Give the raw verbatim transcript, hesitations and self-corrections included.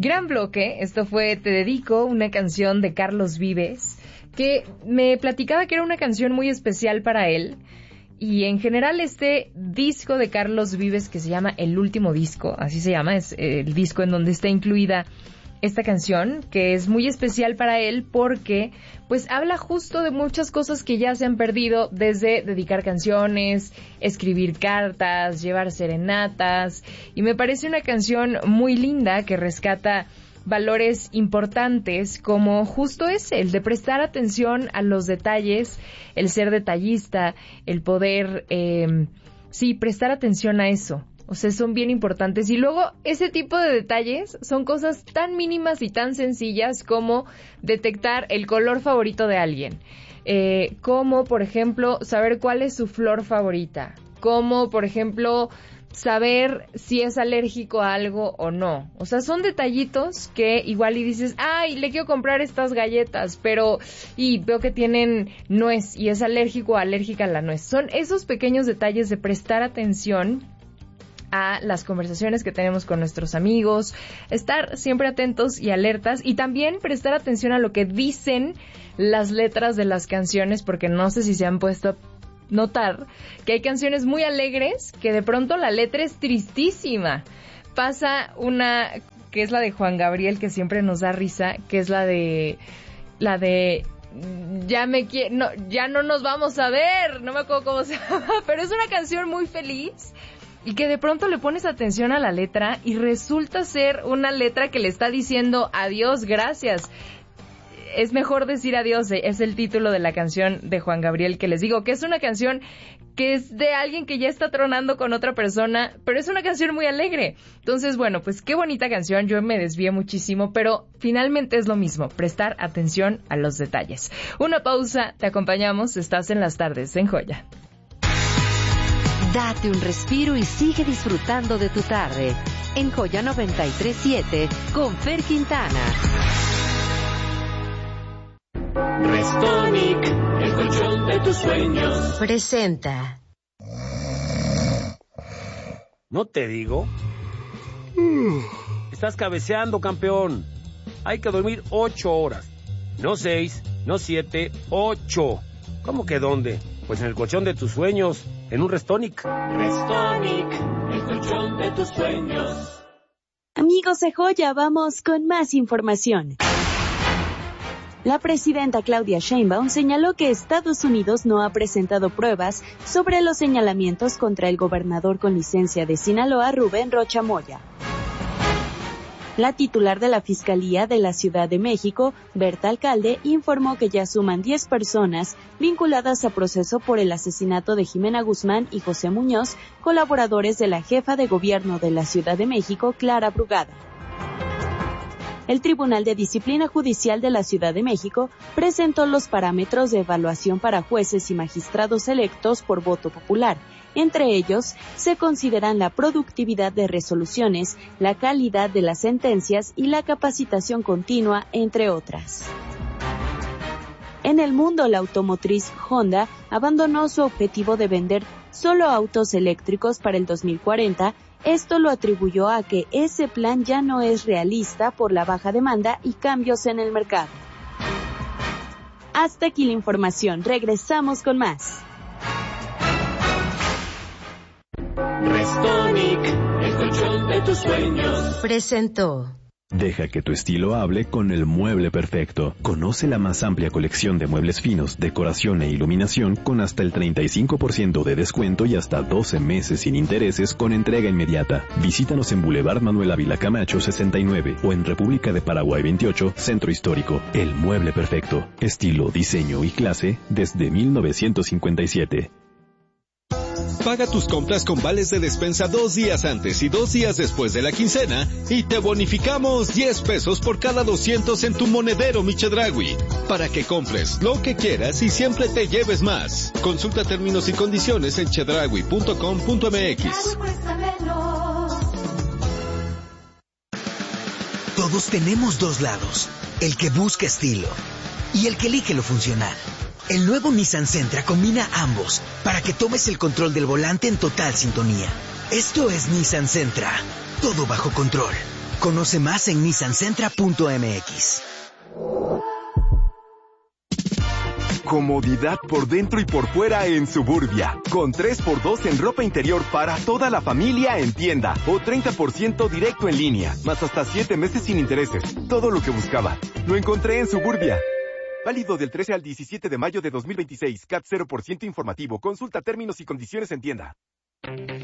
Gran bloque, esto fue Te Dedico, una canción de Carlos Vives, que me platicaba que era una canción muy especial para él. Y en general este disco de Carlos Vives, que se llama El Último Disco, así se llama, es el disco en donde está incluida esta canción, que es muy especial para él porque pues habla justo de muchas cosas que ya se han perdido, desde dedicar canciones, escribir cartas, llevar serenatas, y me parece una canción muy linda que rescata valores importantes como justo ese, el de prestar atención a los detalles, el ser detallista, el poder, eh, sí, prestar atención a eso. O sea, son bien importantes. Y luego, ese tipo de detalles son cosas tan mínimas y tan sencillas como detectar el color favorito de alguien. Eh, como, por ejemplo, saber cuál es su flor favorita. Como, por ejemplo, saber si es alérgico a algo o no. O sea, son detallitos que igual y dices, ay, le quiero comprar estas galletas, pero, y veo que tienen nuez y es alérgico o alérgica a la nuez. Son esos pequeños detalles de prestar atención a las conversaciones que tenemos con nuestros amigos, estar siempre atentos y alertas, y también prestar atención a lo que dicen las letras de las canciones, porque no sé si se han puesto a notar que hay canciones muy alegres que de pronto la letra es tristísima. Pasa una que es la de Juan Gabriel, que siempre nos da risa, que es la de la de ya me quiero, no, ya no nos vamos a ver, no me acuerdo cómo se llama, pero es una canción muy feliz. Y que de pronto le pones atención a la letra y resulta ser una letra que le está diciendo adiós, gracias. Es mejor decir adiós, es el título de la canción de Juan Gabriel, que les digo que es una canción que es de alguien que ya está tronando con otra persona, pero es una canción muy alegre. Entonces, bueno, pues qué bonita canción, yo me desvié muchísimo, pero finalmente es lo mismo, prestar atención a los detalles. Una pausa, te acompañamos, estás en las tardes en Joya. Date un respiro y sigue disfrutando de tu tarde en Joya noventa y tres punto siete con Fer Quintana. Restonic, el colchón de tus sueños. Presenta. ¿No te digo? Estás cabeceando, campeón. Hay que dormir ocho horas. No seis, no siete, ocho. ¿Cómo que dónde? Pues en el colchón de tus sueños. En un Restonic. Restonic, el colchón de tus sueños. Amigos de Joya, vamos con más información. La presidenta Claudia Sheinbaum señaló que Estados Unidos no ha presentado pruebas sobre los señalamientos contra el gobernador con licencia de Sinaloa, Rubén Rocha Moya. La titular de la Fiscalía de la Ciudad de México, Berta Alcalde, informó que ya suman diez personas vinculadas a proceso por el asesinato de Jimena Guzmán y José Muñoz, colaboradores de la jefa de gobierno de la Ciudad de México, Clara Brugada. El Tribunal de Disciplina Judicial de la Ciudad de México presentó los parámetros de evaluación para jueces y magistrados electos por voto popular. Entre ellos, se consideran la productividad de resoluciones, la calidad de las sentencias y la capacitación continua, entre otras. En el mundo, la automotriz Honda abandonó su objetivo de vender solo autos eléctricos para el dos mil cuarenta. Esto lo atribuyó a que ese plan ya no es realista por la baja demanda y cambios en el mercado. Hasta aquí la información. Regresamos con más. Restonic, el colchón de tus sueños. Presentó. Deja que tu estilo hable con el mueble perfecto. Conoce la más amplia colección de muebles finos, decoración e iluminación con hasta el treinta y cinco por ciento de descuento y hasta doce meses sin intereses con entrega inmediata. Visítanos en Boulevard Manuel Ávila Camacho sesenta y nueve o en República de Paraguay veintiocho, Centro Histórico. El mueble perfecto. Estilo, diseño y clase desde mil novecientos cincuenta y siete. Paga tus compras con vales de despensa dos días antes y dos días después de la quincena y te bonificamos diez pesos por cada doscientos en tu monedero Mi Chedraui, para que compres lo que quieras y siempre te lleves más. Consulta términos y condiciones en chedraui punto com punto m x. Todos tenemos dos lados, el que busca estilo y el que elige lo funcional. El nuevo Nissan Sentra combina ambos para que tomes el control del volante en total sintonía. Esto es Nissan Sentra, todo bajo control. Conoce más en nissan sentra punto m x. Comodidad por dentro y por fuera en Suburbia. Con tres por dos en ropa interior para toda la familia en tienda. O treinta por ciento directo en línea. Más hasta siete meses sin intereses. Todo lo que buscaba. Lo encontré en Suburbia. Válido del trece al diecisiete de mayo de dos mil veintiséis. C A T cero por ciento informativo. Consulta términos y condiciones en tienda.